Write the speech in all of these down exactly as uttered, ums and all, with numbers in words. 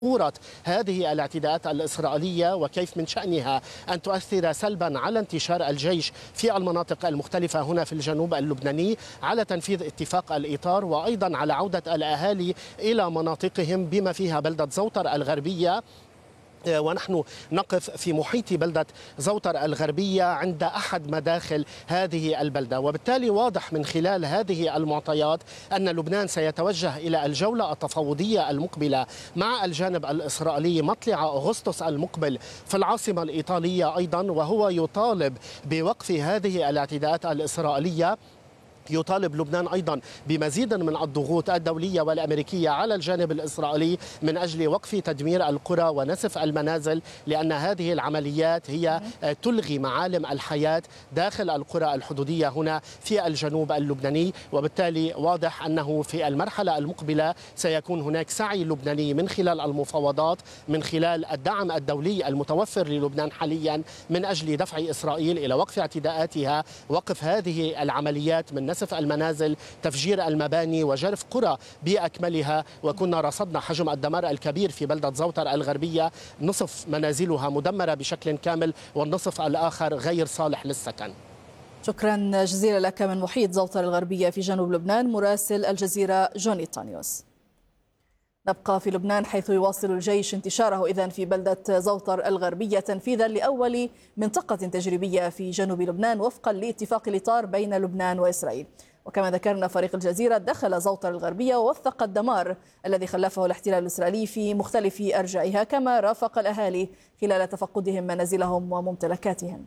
خطورة هذه الاعتداءات الإسرائيلية وكيف من شأنها أن تؤثر سلبا على انتشار الجيش في المناطق المختلفة هنا في الجنوب اللبناني، على تنفيذ اتفاق الإطار، وأيضا على عودة الأهالي إلى مناطقهم بما فيها بلدة زوطر الغربية. ونحن نقف في محيط بلدة زوطر الغربية عند أحد مداخل هذه البلدة، وبالتالي واضح من خلال هذه المعطيات أن لبنان سيتوجه إلى الجولة التفاوضية المقبلة مع الجانب الإسرائيلي مطلع أغسطس المقبل في العاصمة الإيطالية أيضا، وهو يطالب بوقف هذه الاعتداءات الإسرائيلية. يطالب لبنان أيضا بمزيد من الضغوط الدولية والأمريكية على الجانب الإسرائيلي من أجل وقف تدمير القرى ونسف المنازل، لأن هذه العمليات هي تلغي معالم الحياة داخل القرى الحدودية هنا في الجنوب اللبناني. وبالتالي واضح أنه في المرحلة المقبلة سيكون هناك سعي لبناني من خلال المفاوضات، من خلال الدعم الدولي المتوفر للبنان حاليا من أجل دفع إسرائيل إلى وقف اعتداءاتها، وقف هذه العمليات من نسف المنازل، تفجير المباني وجرف قرى بأكملها. وكنا رصدنا حجم الدمار الكبير في بلدة زوطر الغربية، نصف منازلها مدمرة بشكل كامل والنصف الآخر غير صالح للسكن. شكرا جزيلا لك من محيط زوطر الغربية في جنوب لبنان مراسل الجزيرة جوني طانيوس. نبقى في لبنان حيث يواصل الجيش انتشاره إذن في بلدة زوطر الغربية تنفيذا لأول منطقة تجريبية في جنوب لبنان وفقا لاتفاق الإطار بين لبنان وإسرائيل. وكما ذكرنا فريق الجزيرة دخل زوطر الغربية ووثق الدمار الذي خلفه الاحتلال الإسرائيلي في مختلف أرجائها، كما رافق الأهالي خلال تفقدهم منازلهم وممتلكاتهم.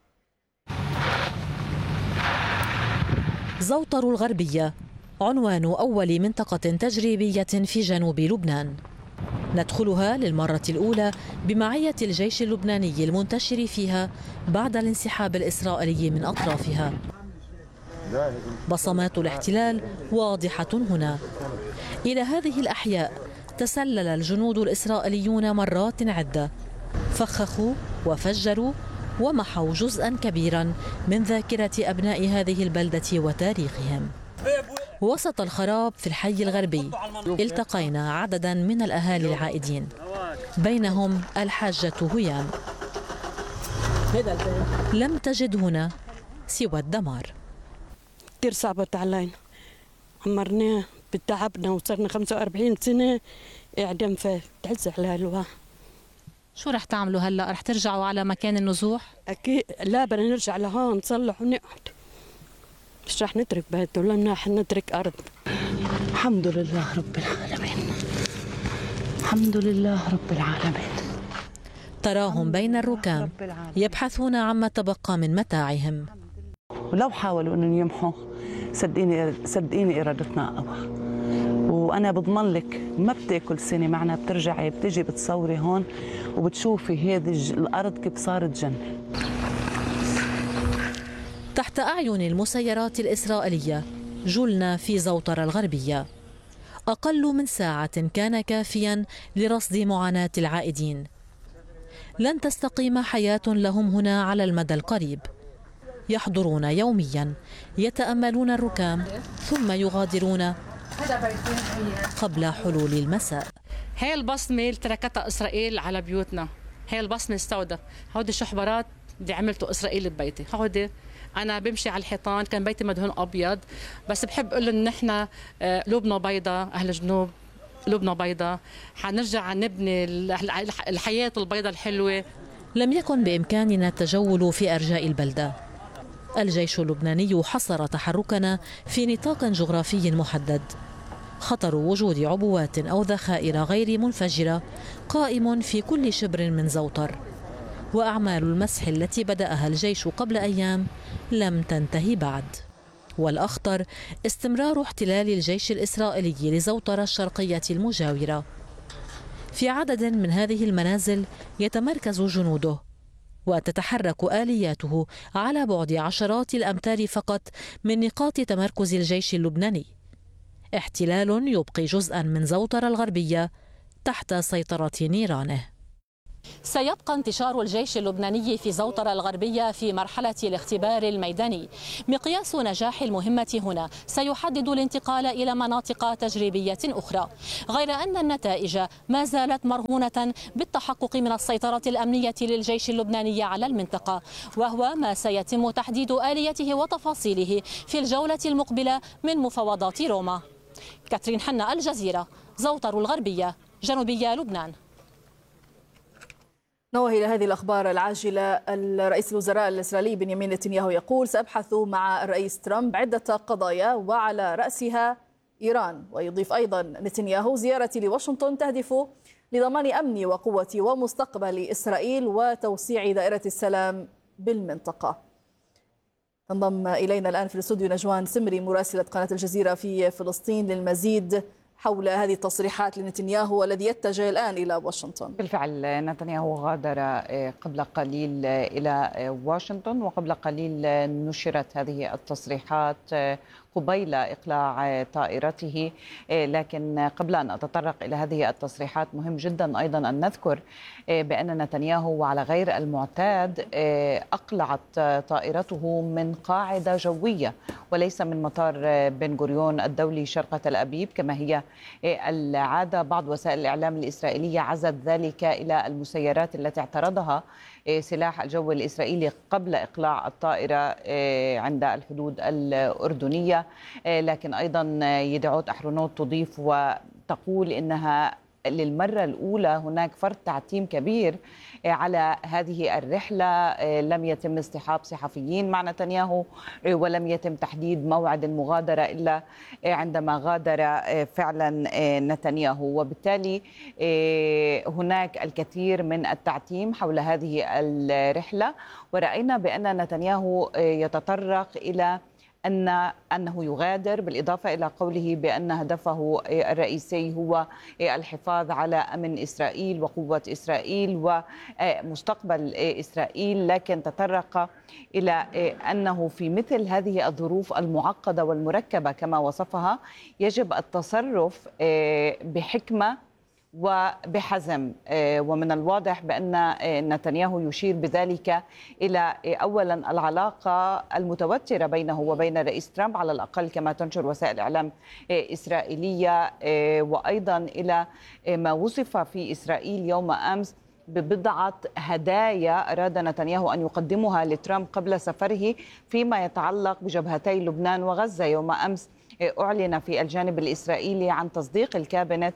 زوطر الغربية عنوان أول منطقة تجريبية في جنوب لبنان، ندخلها للمرة الأولى بمعية الجيش اللبناني المنتشر فيها بعد الانسحاب الإسرائيلي من أطرافها. بصمات الاحتلال واضحة هنا. إلى هذه الأحياء تسلل الجنود الإسرائيليون مرات عدة، فخخوا وفجروا ومحوا جزءا كبيرا من ذاكرة أبناء هذه البلدة وتاريخهم. وسط الخراب في الحي الغربي التقينا عددا من الأهالي العائدين، بينهم الحاجة هيام. لم تجد هنا سوى الدمار. كثير صعبت علينا، عمرناه بتعبنا وصرنا خمسة وأربعين سنة إعدام فتعز على الواحد. شو رح تعملوا هلا؟ رح ترجعوا على مكان النزوح؟ أكيد لا، بدنا نرجع لهون نصلح ونقعد، مش رح نترك بيت ولا رح نترك أرض. الحمد لله رب العالمين، الحمد لله رب العالمين. تراهم بين الركام يبحثون عما تبقى من متاعهم. ولو حاولوا أن يمحوا صدقيني صدقيني إرادتنا أقوى. وأنا بضمن لك ما بتاكل سنة معنا، بترجعي بتجي بتصوري هون وبتشوفي هذه الأرض كيف صارت جنة. تحت أعين المسيرات الإسرائيلية جلنا في زوطر الغربية. أقل من ساعة كان كافيا لرصد معاناة العائدين. لن تستقيم حياة لهم هنا على المدى القريب. يحضرون يوميا، يتأملون الركام ثم يغادرون قبل حلول المساء. هاي البصمة اللي تركتها إسرائيل على بيوتنا، هاي البصمة السوداء، هودي شحبرات اللي عملته إسرائيل ببيتي. هودي أنا بمشي على الحيطان، كان بيتي مدهون أبيض، بس بحب أقول إن إحنا قلوبنا بيضاء، أهل الجنوب قلوبنا بيضاء، حنرجع نبني الحياة البيضاء الحلوة. لم يكن بإمكاننا التجول في أرجاء البلدة. الجيش اللبناني حصر تحركنا في نطاق جغرافي محدد. خطر وجود عبوات أو ذخائر غير منفجرة قائم في كل شبر من زوطر، وأعمال المسح التي بدأها الجيش قبل أيام لم تنتهي بعد. والأخطر استمرار احتلال الجيش الإسرائيلي لزوطر الشرقية المجاورة. في عدد من هذه المنازل يتمركز جنوده، وتتحرك آلياته على بعد عشرات الأمتار فقط من نقاط تمركز الجيش اللبناني. احتلال يبقي جزءا من زوطر الغربية تحت سيطرة نيرانه. سيبقى انتشار الجيش اللبناني في زوطرة الغربية في مرحلة الاختبار الميداني. مقياس نجاح المهمة هنا سيحدد الانتقال إلى مناطق تجريبية أخرى، غير أن النتائج ما زالت مرهونة بالتحقق من السيطرة الأمنية للجيش اللبناني على المنطقة، وهو ما سيتم تحديد آليته وتفاصيله في الجولة المقبلة من مفاوضات روما. كاترين حنا، الجزيرة، زوطر الغربية، جنوبية لبنان. نوه إلى هذه الأخبار العاجلة. الرئيس الوزراء الإسرائيلي بنيامين نتنياهو يقول: سأبحث مع الرئيس ترامب عدة قضايا وعلى رأسها إيران. ويضيف أيضا نتنياهو: زيارتي لواشنطن تهدف لضمان أمن وقوة ومستقبل إسرائيل وتوسيع دائرة السلام بالمنطقة. تنضم إلينا الآن في الاستوديو نجوان سمري مراسلة قناة الجزيرة في فلسطين للمزيد حول هذه التصريحات لنتنياهو الذي يتجه الآن إلى واشنطن. بالفعل نتنياهو غادر قبل قليل إلى واشنطن، وقبل قليل نشرت هذه التصريحات قبيل إقلاع طائرته. لكن قبل أن أتطرق إلى هذه التصريحات مهم جدا أيضا أن نذكر بأن نتنياهو وعلى غير المعتاد أقلعت طائرته من قاعدة جوية وليس من مطار بن غوريون الدولي شرق تل أبيب كما هي العادة. بعض وسائل الإعلام الإسرائيلية عزت ذلك إلى المسيرات التي اعترضها سلاح الجو الإسرائيلي قبل إقلاع الطائرة عند الحدود الأردنية. لكن أيضا يدعوت أحرونوت تضيف وتقول إنها للمرة الأولى هناك فرض تعتيم كبير على هذه الرحلة. لم يتم اصطحاب صحفيين مع نتنياهو ولم يتم تحديد موعد المغادرة إلا عندما غادر فعلا نتنياهو، وبالتالي هناك الكثير من التعتيم حول هذه الرحلة. ورأينا بأن نتنياهو يتطرق إلى أن أنه يغادر، بالإضافة إلى قوله بأن هدفه الرئيسي هو الحفاظ على أمن إسرائيل وقوة إسرائيل ومستقبل إسرائيل. لكن تطرق إلى أنه في مثل هذه الظروف المعقدة والمركبة كما وصفها يجب التصرف بحكمة وبحزم. ومن الواضح بأن نتنياهو يشير بذلك إلى أولا العلاقة المتوترة بينه وبين الرئيس ترامب على الأقل كما تنشر وسائل إعلام إسرائيلية، وأيضا إلى ما وصف في إسرائيل يوم أمس ببضعة هدايا أراد نتنياهو أن يقدمها لترامب قبل سفره فيما يتعلق بجبهتي لبنان وغزة. يوم أمس أعلن في الجانب الإسرائيلي عن تصديق الكابينت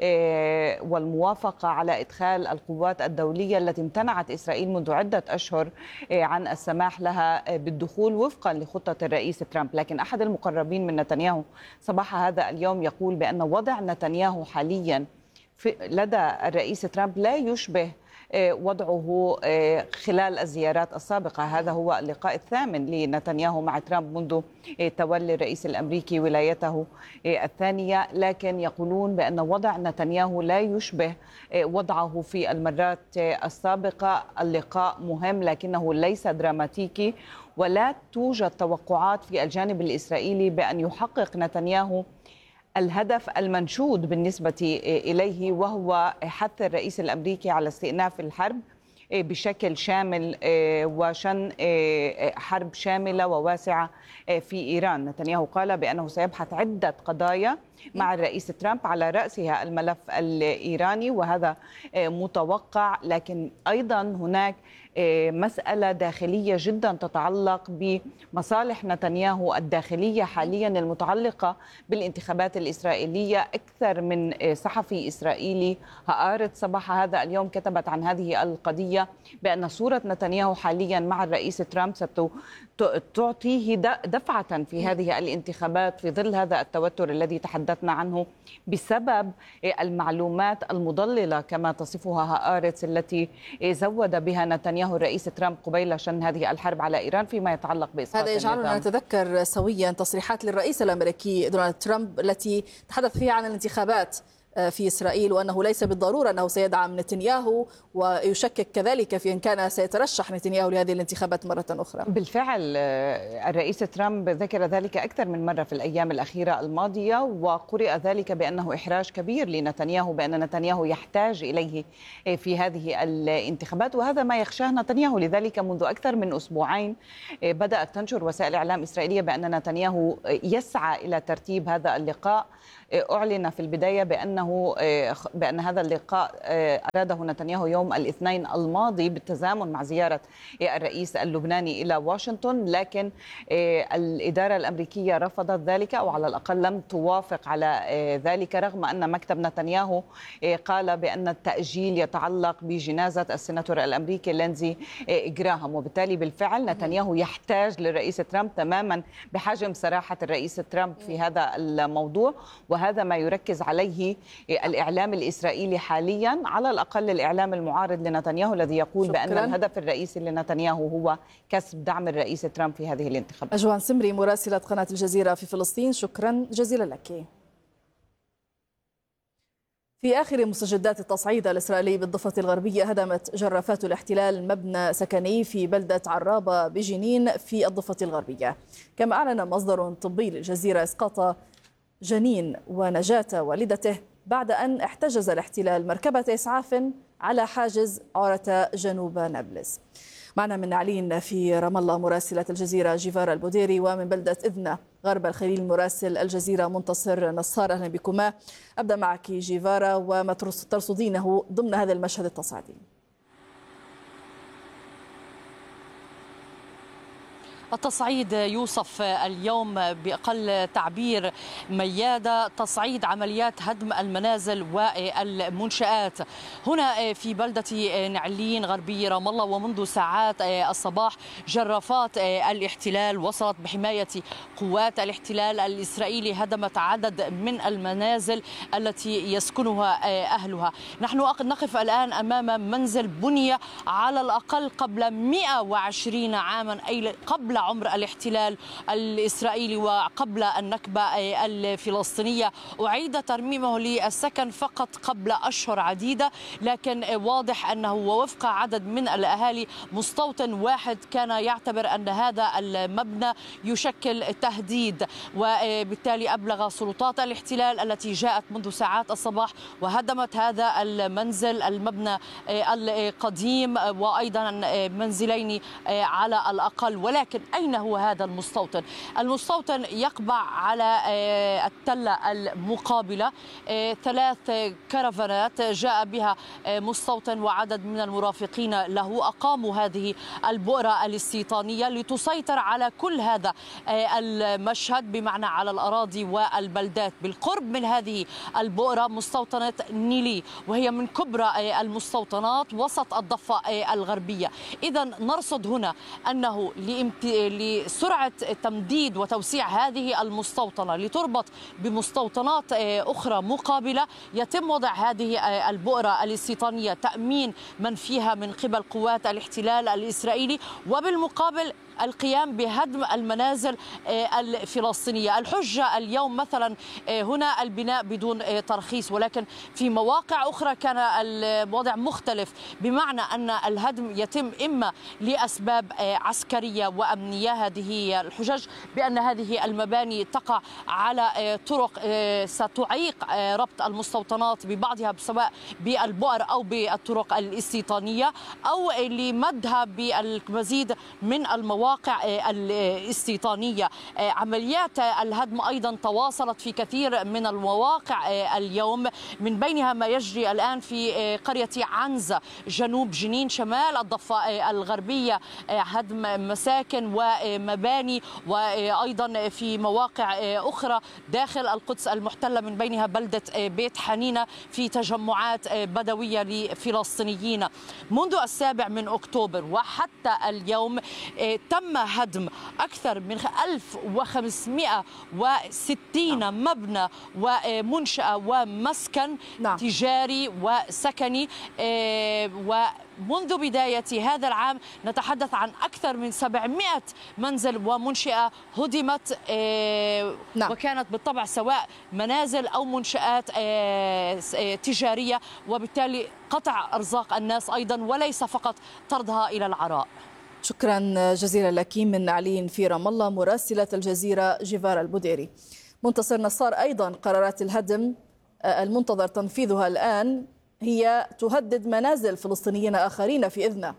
والموافقة على إدخال القوات الدولية التي امتنعت إسرائيل منذ عدة أشهر عن السماح لها بالدخول وفقا لخطة الرئيس ترامب. لكن أحد المقربين من نتنياهو صباح هذا اليوم يقول بأن وضع نتنياهو حاليا لدى الرئيس ترامب لا يشبه وضعه خلال الزيارات السابقة. هذا هو اللقاء الثامن لنتنياهو مع ترامب منذ تولي الرئيس الأمريكي ولايته الثانية. لكن يقولون بأن وضع نتنياهو لا يشبه وضعه في المرات السابقة. اللقاء مهم لكنه ليس دراماتيكي، ولا توجد توقعات في الجانب الإسرائيلي بأن يحقق نتنياهو الهدف المنشود بالنسبة إليه، وهو حث الرئيس الأمريكي على استئناف الحرب بشكل شامل وشن حرب شاملة وواسعة في إيران. نتنياهو قال بأنه سيبحث عدة قضايا مع الرئيس ترامب على رأسها الملف الإيراني، وهذا متوقع. لكن أيضا هناك مسألة داخلية جدا تتعلق بمصالح نتنياهو الداخلية حاليا المتعلقة بالانتخابات الإسرائيلية. أكثر من صحفي إسرائيلي هآرت صباح هذا اليوم كتبت عن هذه القضية بأن صورة نتنياهو حاليا مع الرئيس ترامب ستعطيه دفعة في هذه الانتخابات في ظل هذا التوتر الذي تحدثنا عنه بسبب المعلومات المضللة كما تصفها هآرتس التي زود بها نتنياهو الرئيس ترامب قبيل شن هذه الحرب على إيران فيما يتعلق بإسقاط هذا يجعلنا نتذكر سويا تصريحات للرئيس الأمريكي دونالد ترامب التي تحدث فيها عن الانتخابات في إسرائيل، وأنه ليس بالضرورة أنه سيدعم نتنياهو، ويشكك كذلك في إن كان سيترشح نتنياهو لهذه الانتخابات مرة أخرى. بالفعل الرئيس ترامب ذكر ذلك أكثر من مرة في الأيام الأخيرة الماضية، وقرئ ذلك بأنه إحراج كبير لنتنياهو، بأن نتنياهو يحتاج إليه في هذه الانتخابات، وهذا ما يخشاه نتنياهو. لذلك منذ أكثر من أسبوعين بدأت تنشر وسائل إعلام إسرائيلية بأن نتنياهو يسعى إلى ترتيب هذا اللقاء. أعلن في البداية بأنه بأن هذا اللقاء أراده نتنياهو يوم الاثنين الماضي بالتزامن مع زيارة الرئيس اللبناني إلى واشنطن، لكن الإدارة الأمريكية رفضت ذلك، أو على الأقل لم توافق على ذلك، رغم أن مكتب نتنياهو قال بأن التأجيل يتعلق بجنازة السيناتور الأمريكي لينزي جراهام. وبالتالي بالفعل نتنياهو يحتاج للرئيس ترامب تماما بحجم صراحة الرئيس ترامب في هذا الموضوع، وهذا ما يركز عليه الإعلام الإسرائيلي حاليا، على الأقل الإعلام المعارض لنتنياهو الذي يقول شكراً. بأن الهدف الرئيسي لنتنياهو هو كسب دعم الرئيس ترامب في هذه الانتخابات. أجوان سمري مراسلة قناة الجزيرة في فلسطين، شكرا جزيلا لك. في آخر مستجدات التصعيد الإسرائيلي بالضفة الغربية، هدمت جرافات الاحتلال مبنى سكني في بلدة عرابة بجنين في الضفة الغربية. كما أعلن مصدر طبي للجزيرة إسقاط جنين ونجاة والدته بعد أن احتجز الاحتلال مركبة إسعاف على حاجز عورة جنوب نابلس. معنا من نعلين في رام الله مراسلة الجزيرة جيفارا البوديري، ومن بلدة إذنة غرب الخليل مراسل الجزيرة منتصر نصار. أهلا بكما. أبدأ معك جيفارا، وما ترصدينه ضمن هذا المشهد التصعيدي؟ التصعيد يوصف اليوم بأقل تعبير ميادة، تصعيد عمليات هدم المنازل والمنشآت هنا في بلدة نعلين غربي رام الله. ومنذ ساعات الصباح جرافات الاحتلال وصلت بحماية قوات الاحتلال الإسرائيلي، هدمت عدد من المنازل التي يسكنها أهلها. نحن نقف الآن أمام منزل بني على الأقل قبل مئة وعشرين عاما، أي قبل عمر الاحتلال الإسرائيلي وقبل النكبة الفلسطينية. أعيد ترميمه للسكن فقط قبل أشهر عديدة، لكن واضح أنه ووفق عدد من الأهالي مستوطن واحد كان يعتبر أن هذا المبنى يشكل تهديد، وبالتالي أبلغ سلطات الاحتلال التي جاءت منذ ساعات الصباح وهدمت هذا المنزل المبنى القديم وأيضا منزلين على الأقل. ولكن أين هو هذا المستوطن؟ المستوطن يقبع على التلة المقابلة، ثلاث كرفانات جاء بها مستوطن وعدد من المرافقين له، أقاموا هذه البؤرة الاستيطانية لتسيطر على كل هذا المشهد، بمعنى على الأراضي والبلدات. بالقرب من هذه البؤرة مستوطنة نيلي، وهي من كبرى المستوطنات وسط الضفة الغربية. إذا نرصد هنا أنه لسرعة تمديد وتوسيع هذه المستوطنة لتربط بمستوطنات أخرى مقابلة، يتم وضع هذه البؤرة الاستيطانية تأمين من فيها من قبل قوات الاحتلال الإسرائيلي، وبالمقابل القيام بهدم المنازل الفلسطينية. الحجة اليوم مثلا هنا البناء بدون ترخيص، ولكن في مواقع أخرى كان الوضع مختلف، بمعنى أن الهدم يتم إما لأسباب عسكرية وأمنية. هذه هي الحجج بأن هذه المباني تقع على طرق ستعيق ربط المستوطنات ببعضها سواء بالبؤر أو بالطرق الاستيطانية، أو لمدها بالمزيد من المواقع الاستيطانية. عمليات الهدم أيضا تواصلت في كثير من المواقع اليوم، من بينها ما يجري الآن في قرية عنزة جنوب جنين شمال الضفة الغربية، هدم مساكن ومباني، وأيضا في مواقع أخرى داخل القدس المحتلة، من بينها بلدة بيت حنينة في تجمعات بدوية لفلسطينيين. منذ السابع من أكتوبر وحتى اليوم تم هدم أكثر من ألف وخمسمئة وستين نعم. مبنى ومنشأة ومسكن نعم. تجاري وسكني، ومنذ بداية هذا العام نتحدث عن أكثر من سبعمئة منزل ومنشأة هدمت نعم. وكانت بالطبع سواء منازل أو منشآت تجارية، وبالتالي قطع أرزاق الناس أيضا وليس فقط طردها إلى العراء. شكرا جزيلا لك من علي في رام الله مراسلة الجزيرة جيفار البوديري. منتصر نصار، أيضا قرارات الهدم المنتظر تنفيذها الآن هي تهدد منازل فلسطينيين آخرين في إذنه.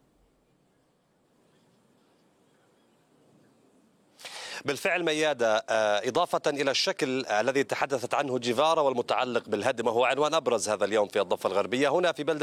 بالفعل ميادة، إضافة إلى الشكل الذي تحدثت عنه جيفارا والمتعلق بالهدم وهو عنوان أبرز هذا اليوم في الضفة الغربية، هنا في بلدة